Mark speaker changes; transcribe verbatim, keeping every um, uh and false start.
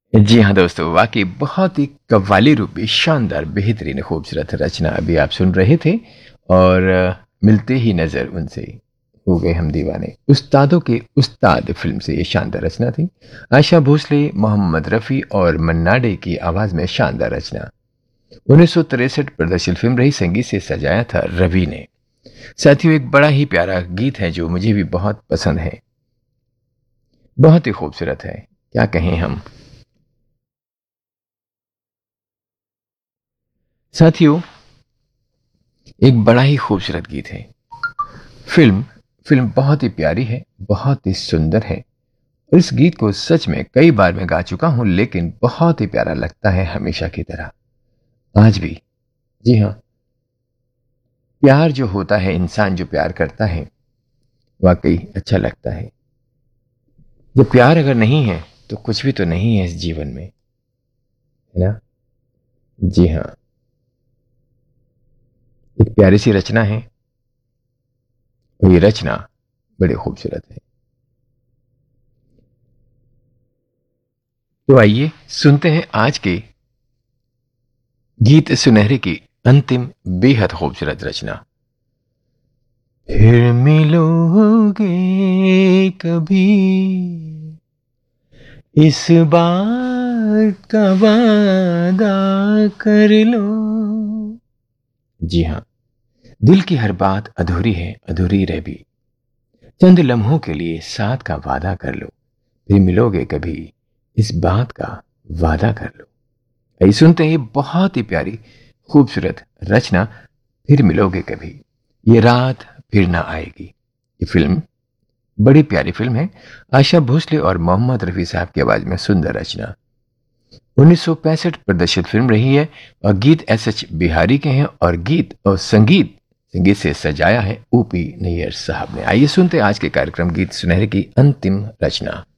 Speaker 1: जी हाँ दोस्तों, वाकई बहुत ही कव्वाली रूपी शानदार बेहतरीन खूबसूरत रचना अभी आप सुन रहे थे। और अ, मिलते ही नजर उनसे हो गए हम दीवाने। उस्तादों के उस्ताद फिल्म से ये शानदार रचना थी। आशा भोसले, मोहम्मद रफ़ी और मन्ना डे की आवाज में शानदार रचना। उन्नीस सौ तिरसठ प्रदर्शित फिल्म रही, संगीत से सजाया था रवि ने। साथियों, एक बड़ा ही प्यारा गीत है जो मुझे भी बहुत पसंद है, बहुत ही खूबसूरत है, क्या कहें हम। साथियों, एक बड़ा ही खूबसूरत गीत है। फिल्म फिल्म बहुत ही प्यारी है, बहुत ही सुंदर है। और इस गीत को सच में कई बार मैं गा चुका हूं, लेकिन बहुत ही प्यारा लगता है हमेशा की तरह आज भी। जी हाँ, प्यार जो होता है, इंसान जो प्यार करता है, वाकई अच्छा लगता है। जब प्यार अगर नहीं है तो कुछ भी तो नहीं है इस जीवन में, है ना। जी हाँ, एक प्यारी सी रचना है और ये रचना बड़ी खूबसूरत है। तो आइए सुनते हैं आज के गीत सुनहरे की अंतिम बेहद खूबसूरत रचना। फिर मिलोगे कभी, इस बात का वादा कर लो। जी हाँ, दिल की हर बात अधूरी है, अधूरी रह भी। चंद लम्हों के लिए साथ का वादा कर लो। फिर मिलोगे कभी, इस बात का वादा कर लो। आइए सुनते हैं बहुत ही प्यारी खूबसूरत रचना, फिर मिलोगे कभी, ये रात फिर ना आएगी। ये फिल्म बड़ी प्यारी फिल्म है। आशा भोसले और मोहम्मद रफी साहब की आवाज में सुंदर रचना। उन्नीस सौ पैंसठ प्रदर्शित फिल्म रही है और गीत एस एच बिहारी के हैं और गीत और संगीत संगीत से सजाया है ओपी नैयर साहब ने। आइए सुनते हैं आज के कार्यक्रम गीत सुनहरे की अंतिम रचना।